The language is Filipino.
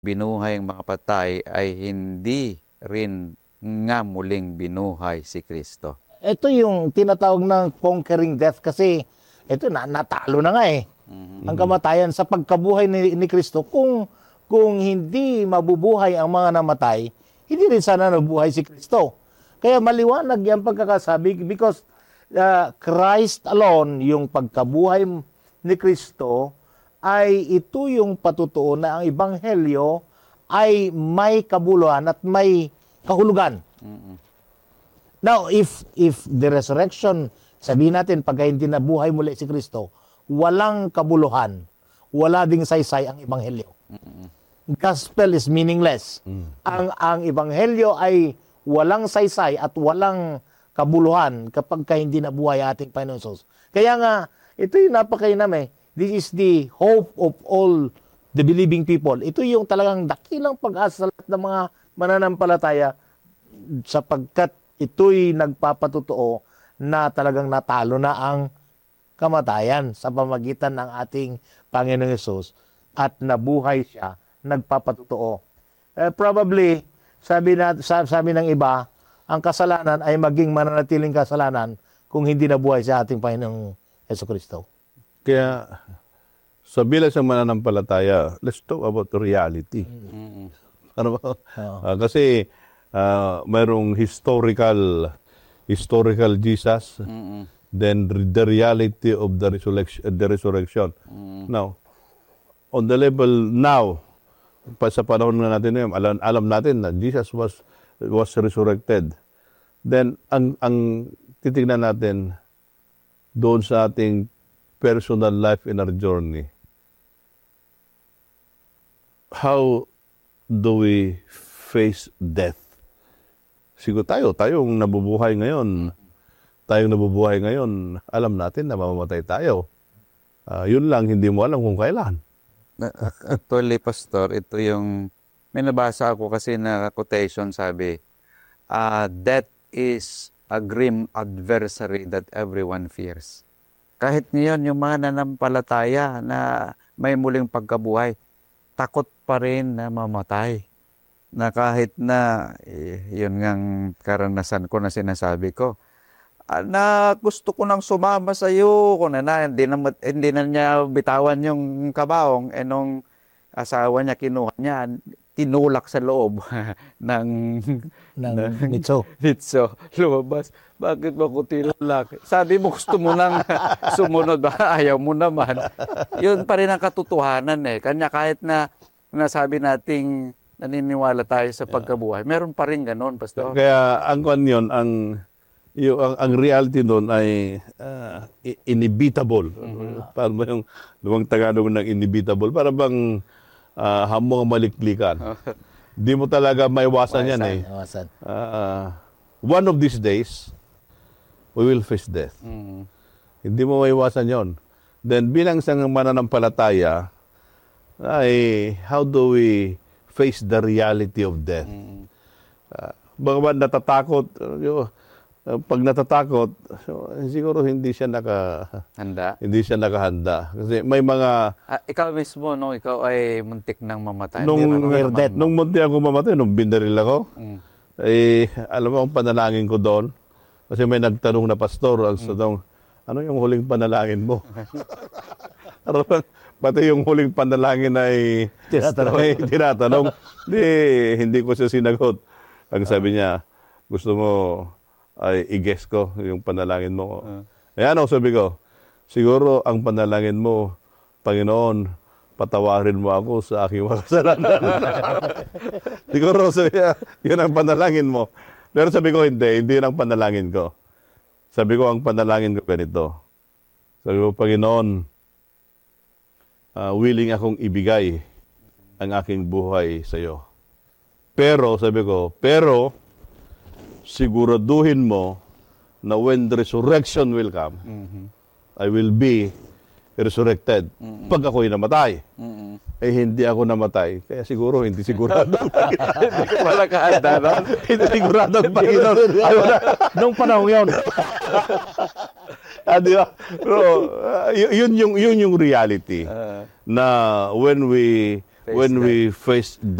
binuhay ang mga patay ay hindi rin nga muling binuhay si Kristo. Ito yung tinatawag ng conquering death kasi ito natalo na nga eh. Ang kamatayan sa pagkabuhay ni Kristo, kung hindi mabubuhay ang mga namatay, hindi rin sana nabuhay si Kristo. Kaya maliwanag yan pagkakasabi because Christ alone, yung pagkabuhay ni Kristo, ay ito yung patutuo na ang Ebanghelyo ay may kabuluhan at may kahulugan. Now, if the resurrection, sabihin natin, pag hindi nabuhay muli si Kristo, walang kabuluhan, wala ding saysay ang Ebanghelyo. Gospel is meaningless. Ang Ebanghelyo ay walang saysay at walang kabuluhan kapag hindi nabuhay ating Panginoon Jesus. Kaya nga, ito yung napakainam eh. This is the hope of all the believing people. Ito yung talagang dakilang pag-asa sa lahat ng mga mananampalataya sapagkat ito'y nagpapatutuo na talagang natalo na ang kamatayan sa pamagitan ng ating Panginoong Hesus at nabuhay siya, nagpapatutuo. Probably, sabi ng iba, ang kasalanan ay maging mananatiling kasalanan kung hindi nabuhay sa ating Panginoong Hesukristo. Kaya sa bilang sa mananampalataya, let's talk about reality. Ano ba? Kasi mayroong historical Jesus, then the reality of the resurrection. Now, on the level now, sa panahon na natin ngayon, alam natin na Jesus was resurrected. Then, ang titignan natin doon sa ating personal life in our journey, how do we face death? Siguro tayong nabubuhay ngayon, alam natin na mamamatay tayo. Yun lang, hindi mo alam kung kailan. Actually, Pastor, ito yung, may nabasa ako kasi na quotation, sabi, death is a grim adversary that everyone fears. Kahit ngayon, yung mga nanampalataya na may muling pagkabuhay, takot pa rin na mamatay. Na kahit na, yun ngang karanasan ko na sinasabi ko, na gusto ko nang sumama sa iyo, kung hindi na niya bitawan yung kabaong, nung asawa niya, kinuha niya, tinulak sa loob ng nitso. Lumabas. Bakit ba ko tinulak? Sabi mo gusto mo nang sumunod ba? Ayaw mo naman. Yun pa rin ang katotohanan eh. Kanya kahit na nasabi nating naniniwala tayo sa pagkabuhay, meron pa rin ganon, Pastor. Kaya ang yun, ang reality doon ay inevitable. Paano ba yung lumang Tagalog ng inevitable? Para bang hamong maliklikan. Di mo talaga maiwasan yan eh. One of these days, we will face death. Hindi mo maiwasan yon. Then bilang isang mananampalataya, ay how do we face the reality of death? Baka natatakot, pag natatakot, siguro hindi siya nakahanda. Kasi may mga... ikaw mismo, no? Ikaw ay muntik nang mamatay. Nung muntik ako mamatay, nung binaril ako, alam mo ang panalangin ko doon? Kasi may nagtanong na pastor, ang tanong, ano yung huling panalangin mo? Pati yung huling panalangin ay tinatanong. Hindi ko siya sinagot. Ang sabi niya, gusto mo ay i-guess ko yung panalangin mo. Ayan o, sabi ko, siguro ang panalangin mo, Panginoon, patawarin mo ako sa aking mga kasalanan. Siguro, sabi niya, yun ang panalangin mo. Pero sabi ko, hindi yun ang panalangin ko. Sabi ko, ang panalangin ko ganito. Sabi ko, Panginoon, willing akong ibigay ang aking buhay sa iyo. Pero, sabi ko, siguraduhin mo na when the resurrection will come, I will be resurrected. Pag ako'y namatay, hindi ako namatay. Kaya siguro, hindi sigurado. Hindi ko pala kahanda, no? Hindi sigurado ang Panginoon. Nung panahon yun. Di ba? Pero, yun yung reality. Na when we when we face